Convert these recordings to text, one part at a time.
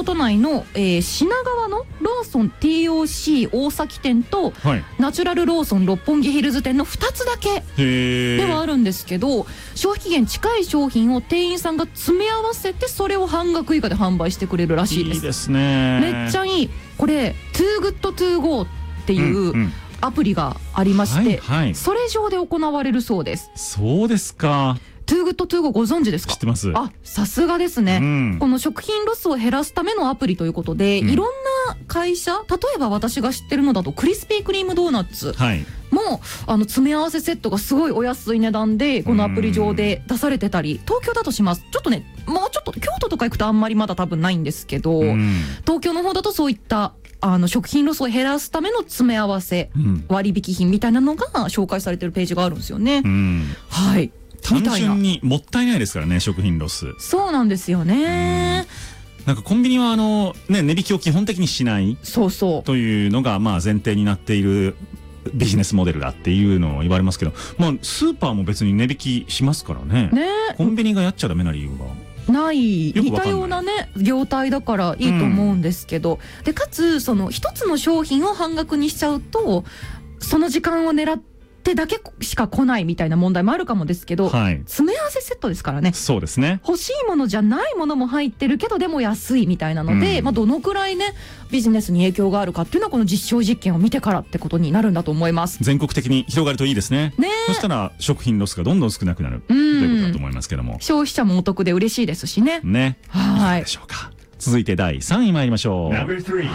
都内の、品川のローソン TOC 大崎店と、 はい、 ナチュラルローソン六本木ヒルズ店の2つだけではあるんですけど、消費期限近い商品を店員さんが詰め合わせてそれを半額以下で販売してくれるらしいです。 いいですね。 めっちゃいい。これ Too Good To Go っていうアプリがありまして、 はいはい、 それ上で行われるそうです。 そうですか。 Too Good To Go ご存知ですか？ 知ってます。 あ、さすがですね、この食品ロスを減らすためのアプリということで、いろんな会社、例えば私が知ってるのだとクリスピークリームドーナツも、詰め合わせセットがすごいお安い値段でこのアプリ上で出されてたり、東京だとします。ちょっとね、もうちょっと京都とか行くとあんまりまだ多分ないんですけど、東京の方だとそういった食品ロスを減らすための詰め合わせ、割引品みたいなのが紹介されてるページがあるんですよね。はい。 単純にもったいないですからね、食品ロス。 そうなんですよね。 なんかコンビニは値引きを基本的にしないというのがまあ前提になっているビジネスモデルだっていうのを言われますけど、まあスーパーも別に値引きしますからね。コンビニがやっちゃダメな理由がない、似たようなね業態だからいいと思うんですけど、でかつその一つの商品を半額にしちゃうとその時間を狙ってだけしか来ないみたいな問題もあるかもですけど、詰め合わせセットですからね。 そうですね。 欲しいものじゃないものも入ってるけどでも安いみたいなので、どのくらいねビジネスに影響があるかっていうのはこの実証実験を見てからってことになるんだと思います。 全国的に広がるといいですね。そしたら食品ロスがどんどん少なくなるということだと思いますけども、 消費者もお得で嬉しいですしね。 はい。でしょうか。続いて第3位参りましょう。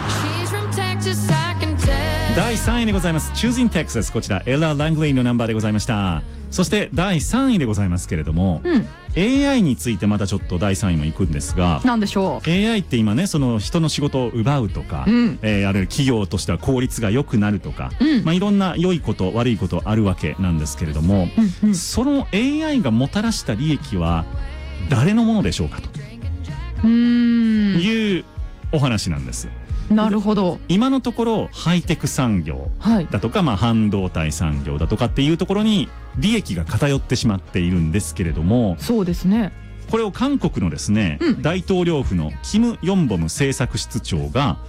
第3位でございます。Choosing Texas。こちらエラ・ラングレイのナンバーでございました。そして第3位でございますけれども、AI についてまたちょっと第3位もいくんですが、 何でしょう。 AI って今ね、その人の仕事を奪うとか、あるいは企業としては効率が良くなるとか、いろんな良いこと悪いことあるわけなんですけれども、その AI がもたらした利益は誰のものでしょうかというお話なんです。 なるほど。 今のところハイテク産業だとか、半導体産業だとかっていうところに利益が偏ってしまっているんですけれども、 そうですね。 これを韓国のですね、大統領府のキム・ヨンボム政策室長が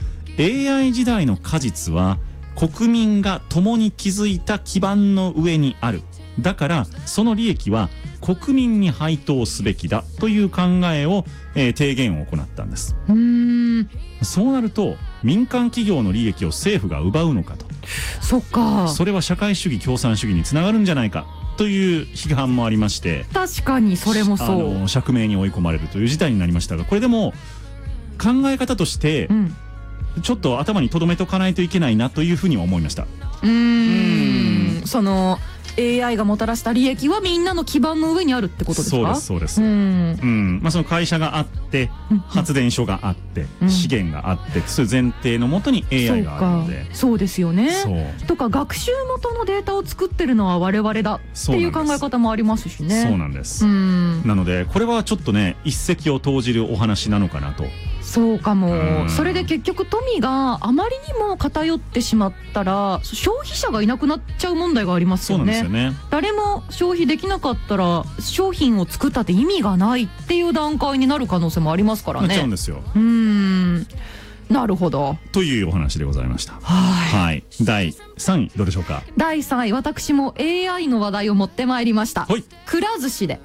AI 時代の果実は国民が共に築いた基盤の上にある。だからその利益は国民に配当すべきだという考えを、提言を行ったんです。そうなると民間企業の利益を政府が奪うのかと。 そっか。 それは社会主義共産主義につながるんじゃないかという批判もありまして、 確かにそれもそう。 釈明に追い込まれるという事態になりましたが、これでも考え方として、ちょっと頭に留めとかないといけないなというふうに思いました。その AI がもたらした利益はみんなの基盤の上にあるってことですか？ そうです。その会社があって、発電所があって、資源があって、そういう前提のもとに AI があるので。 そうですよね。とか学習元のデータを作ってるのは我々だっていう考え方もありますしね。 そうなんです。なのでこれはちょっとね、一石を投じるお話なのかなと。 そうかも。それで結局富があまりにも偏ってしまったら消費者がいなくなっちゃう問題がありますよね。そうなんですよね。誰も消費できなかったら商品を作ったって意味がないっていう段階になる可能性もありますからね。 なっちゃうんですよ。 なるほど。 というお話でございました。はい。第3位どうでしょうか。 第3位、私も AI の話題を持ってまいりました。くら寿司で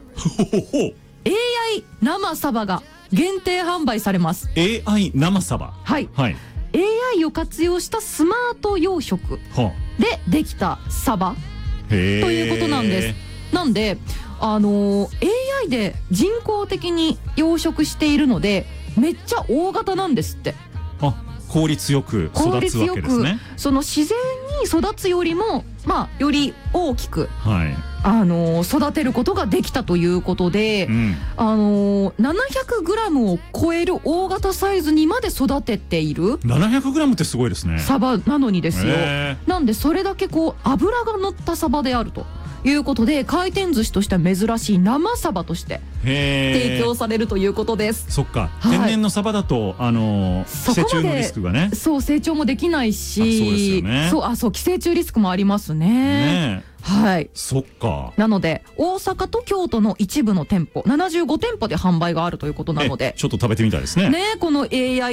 AI 生サバが限定販売されます。 AI 生サバ。 AI を活用したスマート養殖でできたサバということなんです。なんでAI で人工的に養殖しているのでめっちゃ大型なんですって。 効率よく育つわけですね。 その自然に育つよりもより大きく、育てることができたということで、700g を超える大型サイズにまで育てている。 700g ってすごいですね。 サバなのにですよ。なんでそれだけ脂が乗ったサバであるということで、回転寿司としては珍しい生サバとして提供されるということです。 そっか、天然のサバだと寄生虫のリスクがね、 成長もできないし、寄生虫リスクもありますね。そっか。なので大阪と京都の一部の店舗75店舗で販売があるということなので、 ちょっと食べてみたいですね。 この AI